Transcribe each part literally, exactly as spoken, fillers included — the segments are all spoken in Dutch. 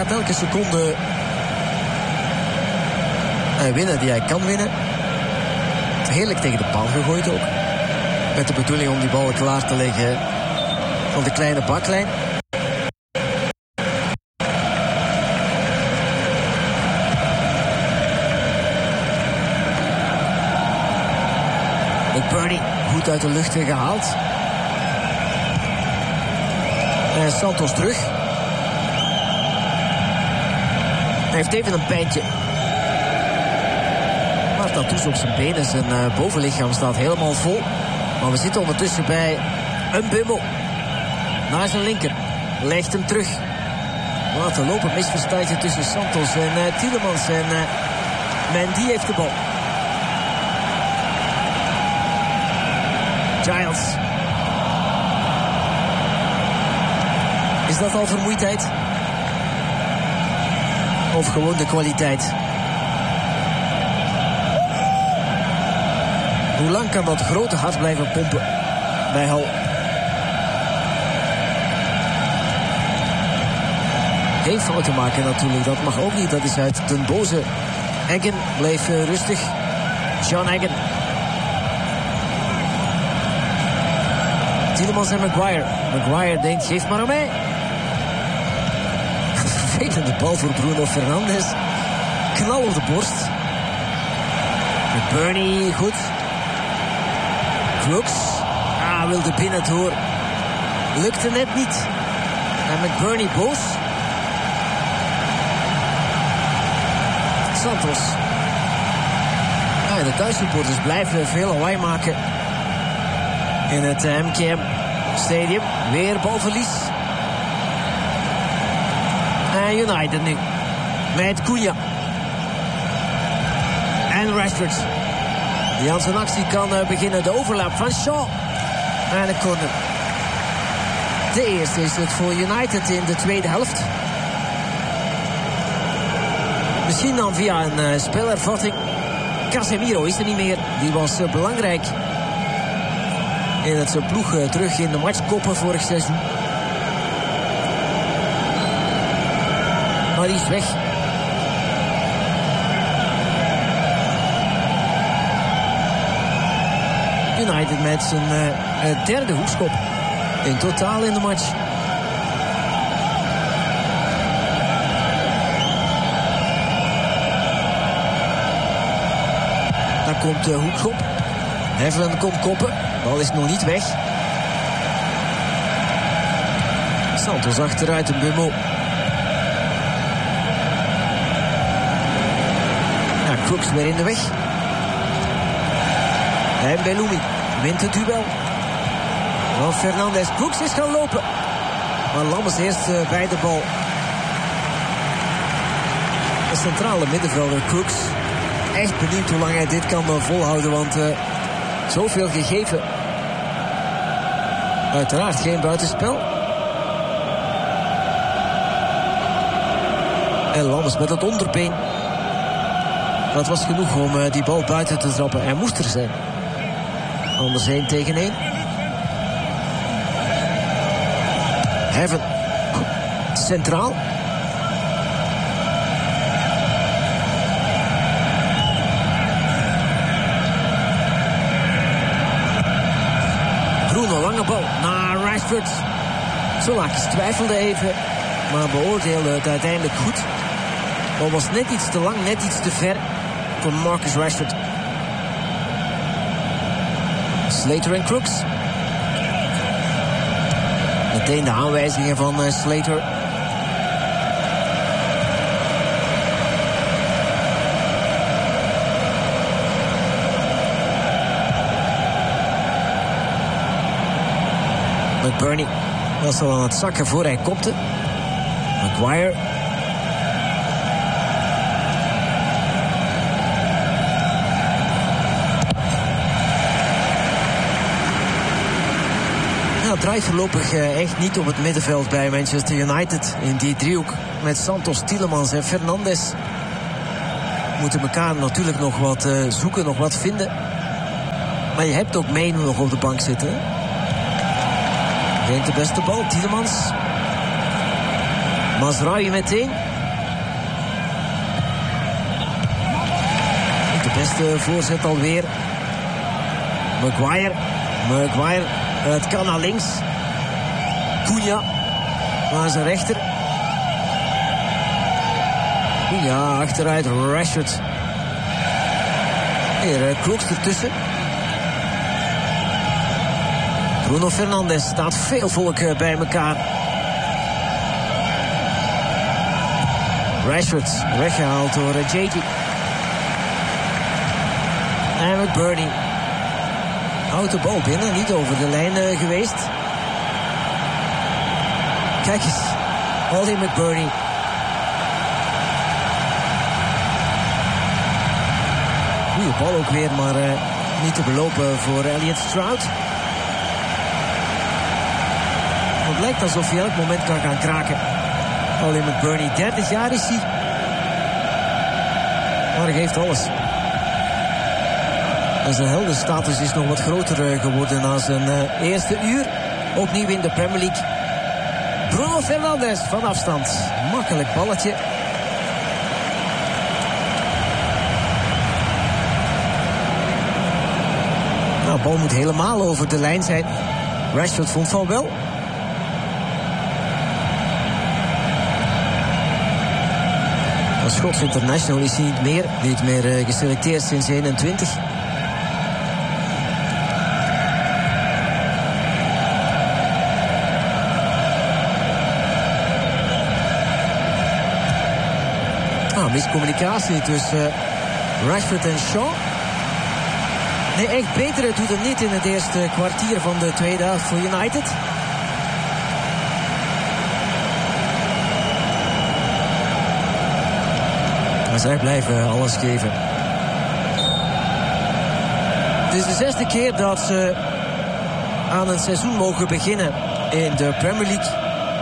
gaat elke seconde uh, winnen die hij kan winnen. Heerlijk tegen de paal gegooid ook. Met de bedoeling om die bal klaar te leggen van de kleine baklijn. McBurney goed uit de lucht gehaald. En Santos terug. Hij heeft even een pijntje. Maar tattoos op zijn benen. Zijn uh, bovenlichaam staat helemaal vol. Maar we zitten ondertussen bij een Bummel. Naar zijn linker. Legt hem terug. Laten lopen. Misverstandje tussen Santos en uh, Tielemans. En uh, Mendy heeft de bal. Giles. Is dat al vermoeidheid? Of gewoon de kwaliteit? Hoe lang kan dat grote hart blijven pompen bij Hal? Geen fouten maken natuurlijk, dat mag ook niet. Dat is uit den boze. Eggen bleef uh, rustig. John Eggen. Tielemans en Maguire. Maguire denkt, geef maar aan mij. Vervelende bal voor Bruno Fernandes. Knal op de borst. McBurney, goed. Crooks. Ah, wilde binnen door. Lukte net niet. En McBurney boos. Santos. Ah, de thuissupporters blijven veel lawaai maken in het M K M Stadium. Weer balverlies. En United nu. Met Cunha. En Rashford. Die aan zijn actie kan uh, beginnen. De overlap van Shaw. En de corner. De eerste is het voor United in de tweede helft. Misschien dan via een uh, spelervatting. Casemiro is er niet meer. Die was uh, belangrijk in het zijn ploeg uh, terug in de match koppen vorig seizoen. Maar die is weg. United met zijn uh, derde hoekschop in totaal in de match. Dan komt de hoekschop. Heffelen komt koppen. De bal is nog niet weg. Santos achteruit en Bummel. Ja, Crooks weer in de weg. En Belloumi wint het duel. Van Fernandes. Crooks is gaan lopen. Maar Lammers eerst uh, bij de bal. De centrale middenvelder Crooks. Echt benieuwd hoe lang hij dit kan uh, volhouden. Want uh, zoveel gegeven. Uiteraard geen buitenspel. En Lammers met het onderbeen. Dat was genoeg om uh, die bal buiten te trappen. Hij moest er zijn. Anders één tegen één. Heaven. Centraal. Bruno, lange bal naar Rashford. Solakis twijfelde even, maar beoordeelde het uiteindelijk goed. De bal was net iets te lang, net iets te ver voor Marcus Rashford. Slater en Crooks. Meteen de aanwijzingen van uh, Slater. McBurney was al aan het zakken voor hij kopte. Maguire. Ja, het draait voorlopig uh, echt niet op het middenveld bij Manchester United. In die driehoek met Santos, Tielemans en Fernandes. Moeten elkaar natuurlijk nog wat uh, zoeken, nog wat vinden. Maar je hebt ook Mane nog op de bank zitten. Hè? Neemt de beste bal, Tielemans. Mazraoui meteen. de beste voorzet alweer. Maguire. Maguire. Het kan naar links. Cunha. Naar zijn rechter. Cunha achteruit. Rashford. Hier, Kroeks ertussen. Bruno Fernandes. Staat veel volk bij elkaar. Rashford. Weggehaald door J J. En McBurney. Houdt de bal binnen. Niet over de lijn uh, geweest. Kijk eens. Ollie McBurney. Goeie bal ook weer, maar uh, niet te belopen voor Elliot Stroud. Het lijkt alsof hij elk moment kan gaan kraken. Ollie McBurney, dertig jaar is hij. Maar hij geeft alles. En zijn heldenstatus is nog wat groter geworden na zijn uh, eerste uur. Opnieuw in de Premier League. Bruno Fernandes van afstand. Makkelijk balletje. Nou, de bal moet helemaal over de lijn zijn. Rashford vond van wel. Als Schots international is hij niet meer. Niet meer uh, geselecteerd sinds eenentwintig. Ah, miscommunicatie tussen uh, Rashford en Shaw. Nee, echt beter doet het niet in het eerste kwartier van de tweede helft voor United. Maar zij blijven alles geven. Het is de zesde keer dat ze aan een seizoen mogen beginnen in de Premier League.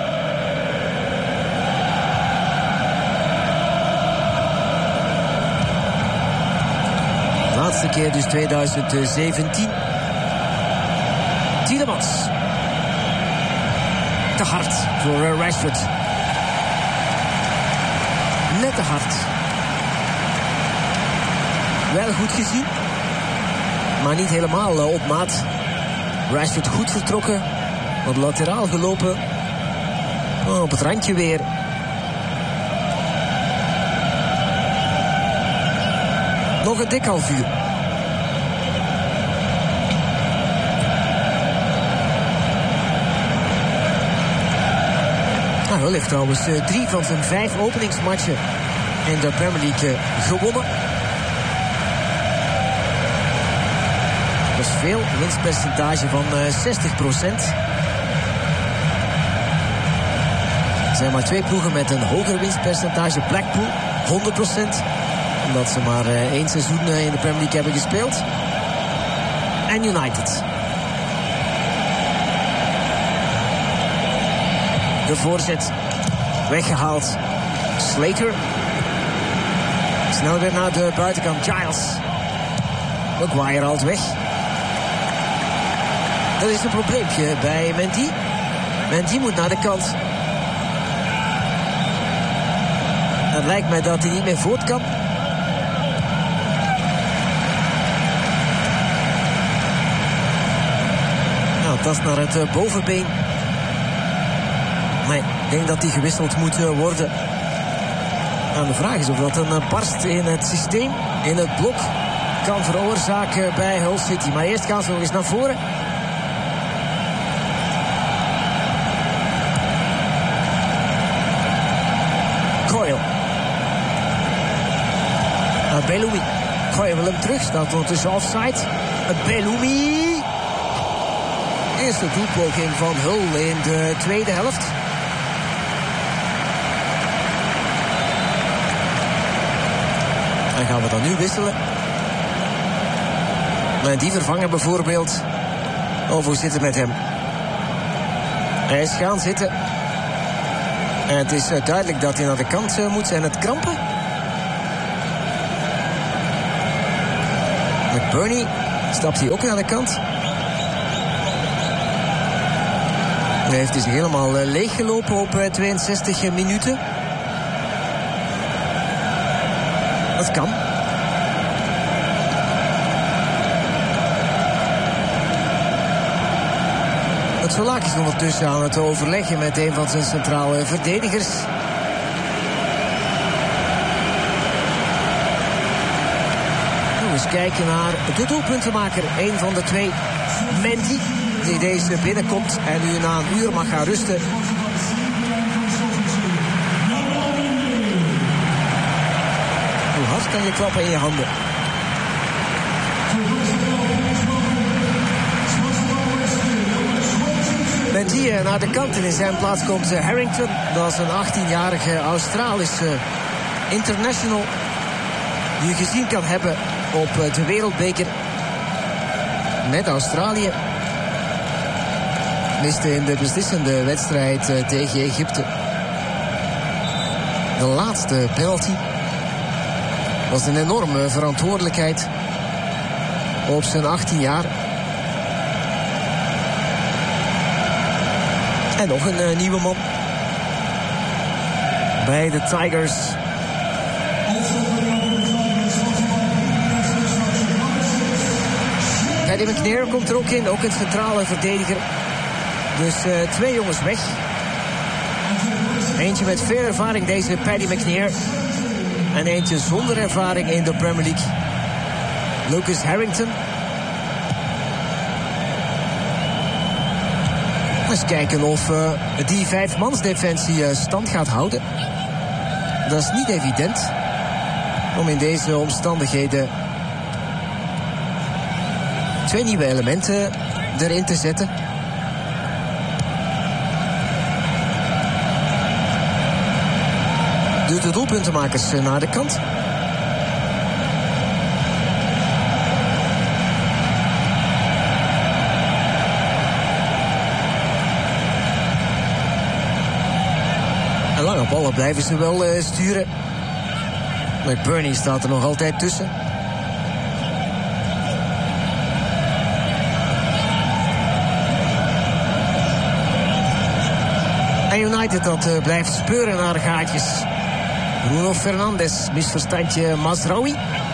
Laatste keer dus tweeduizend zeventien. Tielemans. Te hard voor Rashford. Net te hard. Wel goed gezien. Maar niet helemaal op maat. Rashford goed vertrokken. Wat lateraal gelopen. Oh, op het randje weer. Nog een dik half uur. Nou, hij heeft trouwens uh, drie van zijn vijf openingsmatchen in de Premier League uh, gewonnen. Dat is veel. Een winstpercentage van uh, zestig procent. Er zijn maar twee ploegen met een hoger winstpercentage. Blackpool, honderd procent. Omdat ze maar uh, één seizoen uh, in de Premier League hebben gespeeld. En United. De voorzet. Weggehaald. Slater. Snel weer naar de buitenkant. Giles. Maguire haalt weg. Dat is een probleempje bij Mendy. Mendy moet naar de kant. Het lijkt mij dat hij niet meer voort kan. Nou, dat is naar het uh, bovenbeen. Nee, ik denk dat hij gewisseld moet uh, worden. Nou, de vraag is of dat een uh, barst in het systeem, in het blok, kan veroorzaken bij Hull City. Maar eerst gaan ze nog eens naar voren. Coyle. Uh, Belloumi. Coyle wil hem terug, staat ondertussen offside. Uh, Belloumi. Eerste doelpoging van Hull in de tweede helft. En gaan we dan nu wisselen? En die vervangen bijvoorbeeld. Of hoe zit het met hem? Hij is gaan zitten. En het is duidelijk dat hij naar de kant moet. Zijn het krampen? McBurney stapt hij ook naar de kant. Hij heeft dus helemaal leeggelopen op tweeënzestig minuten. Dat kan. Soulak is ondertussen aan het overleggen met een van zijn centrale verdedigers. Eens kijken naar de doelpuntenmaker. Een van de twee, Mendy, die deze binnenkomt en nu na een uur mag gaan rusten. Hoe hard kan je klappen in je handen? Mendy naar de kant en in zijn plaats komt Harrington. Dat is een achttienjarige Australische international die je gezien kan hebben op de wereldbeker met Australië. Miste in de beslissende wedstrijd tegen Egypte de laatste penalty. Was een enorme verantwoordelijkheid op zijn achttien jaar. En nog een uh, nieuwe man bij de Tigers. Paddy McNair komt er ook in, ook een centrale verdediger. Dus uh, twee jongens weg. Eentje met veel ervaring, deze Paddy McNair. En eentje zonder ervaring in de Premier League. Lucas Harrington. Eens kijken of uh, die vijfmansdefensie uh, stand gaat houden. Dat is niet evident om in deze omstandigheden twee nieuwe elementen erin te zetten. Doet de doelpuntenmakers naar de kant. En lange ballen blijven ze wel uh, sturen. McBurney staat er nog altijd tussen. En United dat uh, blijft speuren naar de gaatjes. Bruno Fernandes, misverstandje Mazraoui.